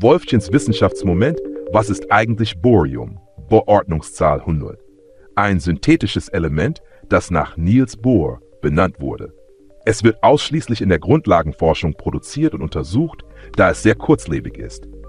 Wolfchens Wissenschaftsmoment, was ist eigentlich Bohrium? Bohr-Ordnungszahl 100. Ein synthetisches Element, das nach Niels Bohr benannt wurde. Es wird ausschließlich in der Grundlagenforschung produziert und untersucht, da es sehr kurzlebig ist.